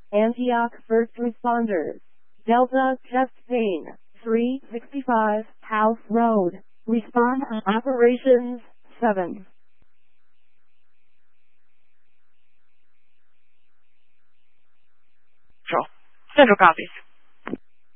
Antioch First Responders. Delta Chest Pain. 365 House Road. Respond Operations 7. Central copies.